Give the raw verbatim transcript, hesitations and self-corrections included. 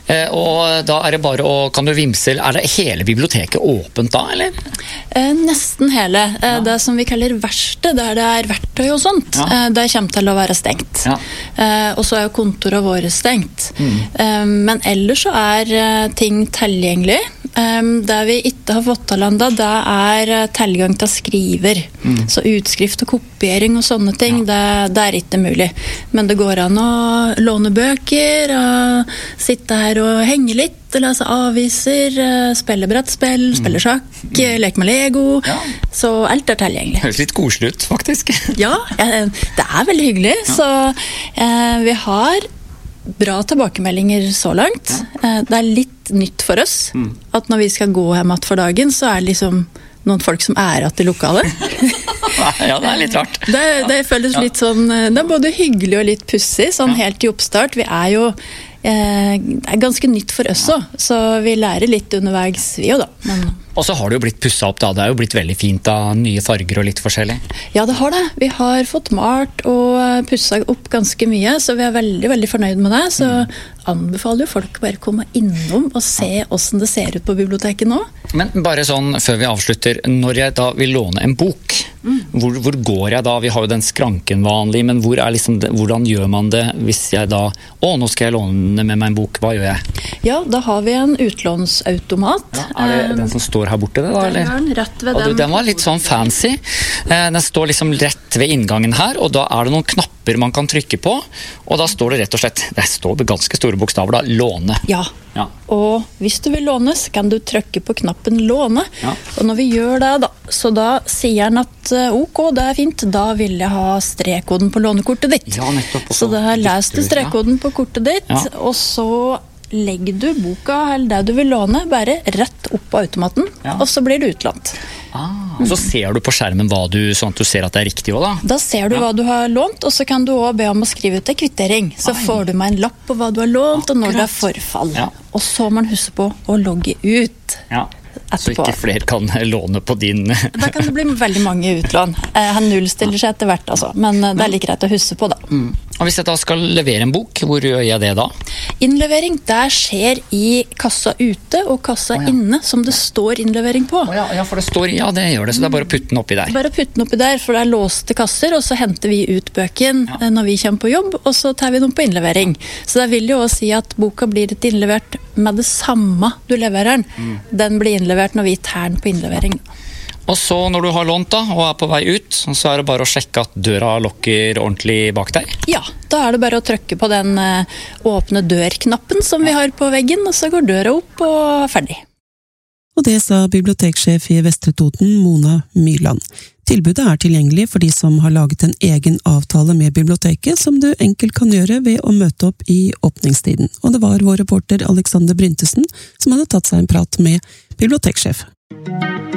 Eh, og da er det bare å, kan du vimse, er det hele biblioteket åpent da, eller? Eh, nesten hele. Eh, ja. Det som vi kaller verksted, der det er verktøy og sånt, ja. eh, det kommer til å være stengt. Ja. Eh, og så er jo kontorene våre stengt. Mm. Eh, men ellers så er eh, ting tilgjengelig. Eh, det vi ikke har fått til enda, det er eh, tilgang til skriver. Mm. Så utskrift og kopiering og sånne ting, ja. det, det er ikke mulig. Men det går an å låne bøker, og sitte her og henge litt, lese aviser, spille brettspill, spille sjakk, mm. leke med Lego. Ja. Så alt er tilgjengelig. Høres litt koselig ut, faktisk. Ja, det er veldig hyggelig. Ja. Så eh, vi har bra tilbakemeldinger så langt. Ja. Eh, det er litt nytt for oss, mm. at når vi skal gå hjem at for dagen, så er det liksom noen folk som er at i lokalet. Ja, det er litt rart. Det, det føles ja. litt sånn, det er både hyggelig og litt pussig, sånn ja. helt i oppstart. Vi er jo eh, det er ganske nytt for oss også, så vi lærer litt underveis vi jo da. Men og så har det jo blitt pusset opp da, det er jo blitt veldig fint da, nye farger og litt forskjellig. Ja, det har det. Vi har fått malt og pusset opp ganske mye, så vi er veldig, veldig fornøyd med det. Så mm. anbefaler jo folk bare å komme innom og se hvordan det ser ut på biblioteket nå. Men bare sånn, før vi avslutter, når jeg da vil låne en bok, mm. hvor, hvor går jeg da? Vi har jo den skranken vanlig, men hvor er liksom det, hvordan gjør man det hvis jeg da, å, nå skal jeg låne med meg en bok, hva gjør jeg? Ja, da har vi en utlånsautomat. Ja, er det den som står her borte det da, eller? Den, rett ved den. Den var litt sånn fancy. Den står liksom rett ved inngangen her, og da er det noen knapper man kan trykke på, og da står det rett og slett, det står ganske store bokstaver da, låne. Ja, ja. Og hvis du vil låne, så kan du trykke på knappen låne, ja. Og når vi gjør det da, så da sier den at ok, det er fint, da vil jeg ha strekkoden på lånekortet ditt. Ja, nettopp. Så da leser du strekkoden på kortet ditt, ja. Og så legger du boka eller det du vil låne bare rett opp på automaten, ja. Og så blir det utlånt. Ah, så ser du på skjermen hva du, sånn at du ser at det er riktig også da? Da ser du ja. Hva du har lånt, og så kan du også be om å skrive ut en kvittering. Så Ai. Får du med en lapp på hva du har lånt, og når det er forfall. Ja. Og så må man huske på å logge ut. Ja. Etterpå. Så ikke flere kan låne på din. Da kan det bli veldig mange utlån. Han nullstiller seg etter hvert, altså. Men det er like greit å huske på da. Mm. Og hvis jeg da skal levere en bok, hvor gjør jeg det da? Innlevering, der skjer i kassa ute og kassa oh, ja. Inne, som det står innlevering på. Oh, ja, ja, for det står, ja det gjør det, så det er bare å putte den oppi der. Bare å putte den oppi der, for det er låste kasser, og så henter vi ut bøken ja. Når vi kommer på jobb, og så tar vi den på innlevering. Så det vil jo også si at boka blir et innlevert med det samme du leverer den. Mm. Den blir innlevert når vi tar den på innlevering. Og så når du har lånt da, og er på vei ut, så er det bare å sjekke at døra lukker ordentlig bak deg? Ja, da er det bare å trykke på den uh, åpne dør-knappen som vi har på veggen, og så går døra opp og ferdig. Og det sa biblioteksjef i Vestre Toten, Mona Myrland. Tilbudet er tilgjengelig for de som har laget en egen avtale med biblioteket, som du enkelt kan gjøre ved å møte opp i åpningstiden. Og det var vår reporter Alexander Bryntesen som hadde tatt seg en prat med biblioteksjef.